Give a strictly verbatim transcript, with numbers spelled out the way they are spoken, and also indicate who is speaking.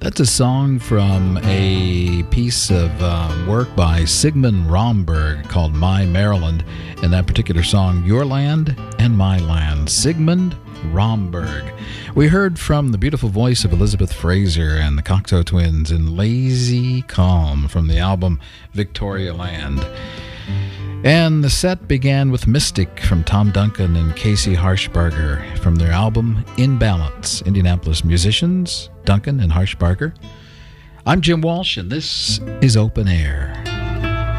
Speaker 1: That's a song from a piece of um, work by Sigmund Romberg called My Maryland, and that particular song, Your Land and My Land. Sigmund Romberg. We heard from the beautiful voice of Elizabeth Fraser and the Cocteau Twins in Lazy Calm from the album Victoria Land. And the set began with Mystic from Tom Duncan and Casey Harshbarger from their album In Balance, Indianapolis musicians Duncan and Harshbarger. I'm Jim Walsh, and this is Open Air.